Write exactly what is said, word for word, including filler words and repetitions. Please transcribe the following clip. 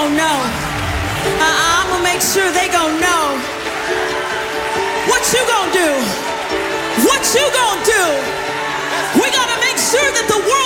gon' know. Uh, I'm gonna make sure they gon' know. What you gon' do? What you gon' do? We gotta make sure that the world